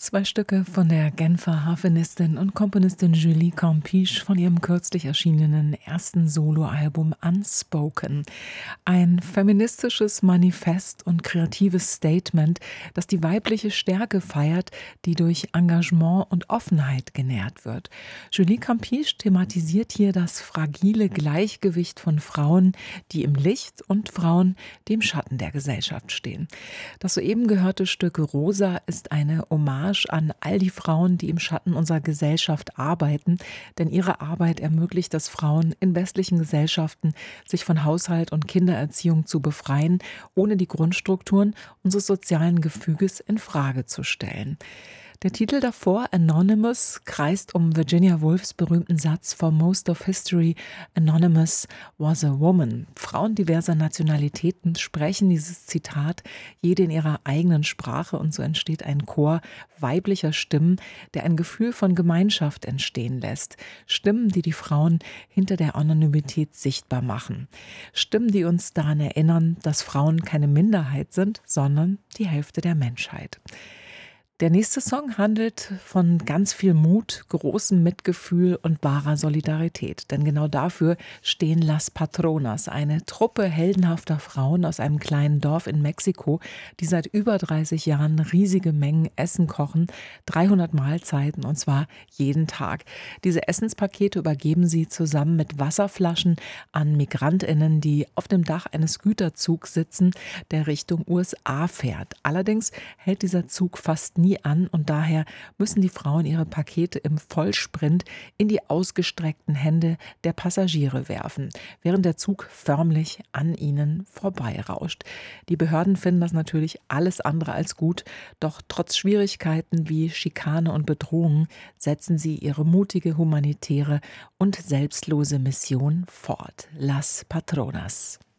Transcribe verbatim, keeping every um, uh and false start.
Zwei Stücke von der Genfer Harfenistin und Komponistin Julie Campiche von ihrem kürzlich erschienenen ersten Soloalbum Unspoken. Ein feministisches Manifest und kreatives Statement, das die weibliche Stärke feiert, die durch Engagement und Offenheit genährt wird. Julie Campiche thematisiert hier das fragile Gleichgewicht von Frauen, die im Licht, und Frauen, die im Schatten der Gesellschaft stehen. Das soeben gehörte Stück Rosa ist eine Hommage an all die Frauen, die im Schatten unserer Gesellschaft arbeiten, denn ihre Arbeit ermöglicht es Frauen in westlichen Gesellschaften, sich von Haushalt und Kindererziehung zu befreien, ohne die Grundstrukturen unseres sozialen Gefüges in Frage zu stellen. Der Titel davor, Anonymous, kreist um Virginia Woolfs berühmten Satz: For most of history, Anonymous was a woman. Frauen diverser Nationalitäten sprechen dieses Zitat, jede in ihrer eigenen Sprache, und so entsteht ein Chor weiblicher Stimmen, der ein Gefühl von Gemeinschaft entstehen lässt. Stimmen, die die Frauen hinter der Anonymität sichtbar machen. Stimmen, die uns daran erinnern, dass Frauen keine Minderheit sind, sondern die Hälfte der Menschheit. Der nächste Song handelt von ganz viel Mut, großem Mitgefühl und wahrer Solidarität. Denn genau dafür stehen Las Patronas, eine Truppe heldenhafter Frauen aus einem kleinen Dorf in Mexiko, die seit über dreißig Jahren riesige Mengen Essen kochen, dreihundert Mahlzeiten, und zwar jeden Tag. Diese Essenspakete übergeben sie zusammen mit Wasserflaschen an MigrantInnen, die auf dem Dach eines Güterzugs sitzen, der Richtung U S A fährt. Allerdings hält dieser Zug fast nie an, und daher müssen die Frauen ihre Pakete im Vollsprint in die ausgestreckten Hände der Passagiere werfen, während der Zug förmlich an ihnen vorbeirauscht. Die Behörden finden das natürlich alles andere als gut, doch trotz Schwierigkeiten wie Schikane und Bedrohungen setzen sie ihre mutige humanitäre und selbstlose Mission fort. Las Patronas.